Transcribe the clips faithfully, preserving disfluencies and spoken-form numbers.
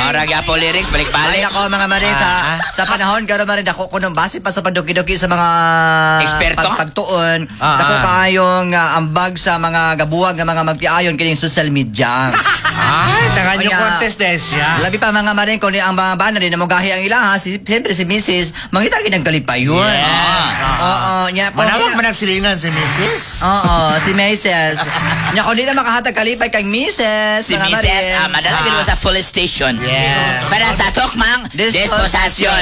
Maura gyapon lyrics balik-balik. Ay ako mga mare sa Ah. sa panahon karon mare dako kuno base pa sa pagduki-duki sa mga Eksperto? pag- pagtuon. Ah, Dako ah. kaayong uh, ambag sa mga gabuwag nga mga magtiayon kining social media. Ay, tangan yung Kaya- contest din siya. Labi pa mga mare kung ang mga bana din na mogahi ang ilaha si siyempre si missus mangita gid ang kalipayon. Yes. Oo, nya po. Manawag man nagsilingan si missus. Oo, si missus. Nya kung di na makahatag kalipay kay missus, Si mga Missus mare. ah, madala gid mo sa police station. Yeah. Para sa tukmang disposasyon.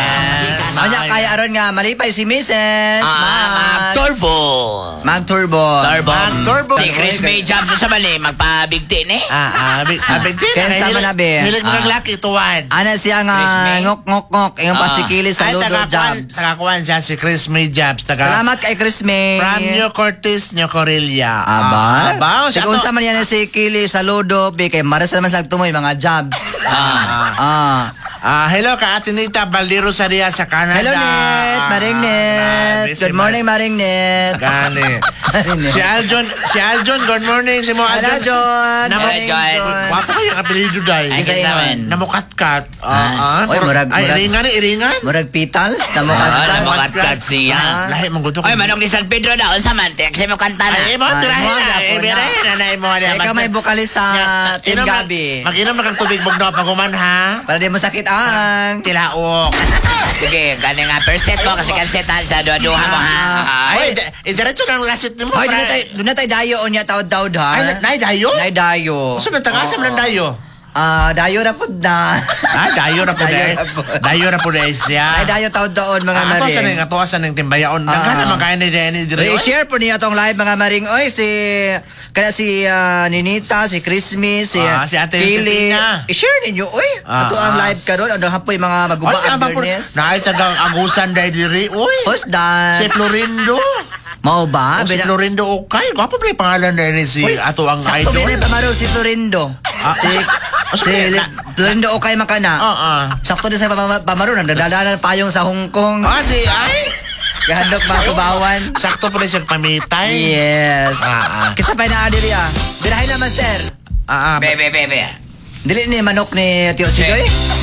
Yes. Anya kaya aron nga malipay si missus. Ah, mag turbo. mag turbo. Turbo. Mag-turbo. Si Chris May Jobs sa mali magpabigti ni. Ah, ah, big, ah, big deal. Kaya sama na, be. Hilig mo Ah. ng laki, tuwad. Ana siya nga Chris May. ngok ngok ngok yung Ah. pasikili sa Ay, Ludo tagakuan, Jobs. tagakuan siya si Chris May Jobs. Taga, Salamat kay Chris May. from New Cortez, New Corilla. Aba? Aba, siya Siguro to. sa man yan si Kili sa Ludo, be kay Maras naman slag tumoy mga jobs. Ah. Ah. Ah, hello ka Atinita Baldero Saria sa Canada. Hello Net, Maring Net. Grabe, si Good morning Maring Net. Gani. Maring Net. Si Aljon, si Aljon, good morning si mo Hello Aljon. John. Namo- Morning, John. John. Wapo kayo ang apelido day. Ay, Isa sa yun. amin. Namukatkat. Ah, ah. Oy, murag- Ay, murag- iringan, iringan. Murag petals na mo Ah, kanta. namukatkat siya. Ah. Lahi mong gusto. Oy, manok ni San Pedro daw sa mantek. Kasi mo kanta na. Ay, mo, Ah, tirahin mo, na. gapo Eh, na. birahin na na mo. Ay, ikaw may bukalis sa Team Gabi. Mag-inom na kang tubig bugno paguman ha. Para di mo sakit ang. Tilaok. Sige, gani nga percent mo kasi kansetan sa duha-duha mo ha. Ah, Ay, Oy. di- eh, diretso ng lasit ni mo. Hoy, para- doon na tayo, doon na tayo dayo o niya taod-taod ha. Ay, na- nay, dayo? Nay dayo. Gusto na tangasam ng dayo. Ah, dayo na po na. Ah, dayo na po Dayo dahil. na po. Dayo na po dahil siya. Ay, dayo taod-taod mga Ah, ato sa maring. ning ato sa ning timbayaon. Ah. Daghan naman kaya ni Denny dire. Oy, share po niyo itong live mga maring. Oy, si kada si ah, Ninita, si Christmas, si, Ah, si Ate Pili. Josefina. I-share ninyo. Oy, Ah, ato ang ah. live karon. Ano hapoy mga maguba Ay, ang aba po. fairness. Naay tagang agusan dahil dire. Uy. Who's that? Si Florindo. Mao ba? Oh, si Bina- Florindo okay. Gwapo pa yung pangalan na ni si Uy, ato ang Sakto idol. din pamaro si Florindo. Ah, si ah, si sige, Li- na- Florindo okay man kana. Ah, ah. Sakto din sa pam- pamaro nagdadala ng payong sa Hong Kong. Ah, di ay. Gahandok mga subawan. Sakto pa rin siyang pamitay. Yes. Ah, ah. Kisa pa na diri ah. Birahin na master. Ah, ah. Be, be, be, be. Dili ni manok ni Tio Sigoy.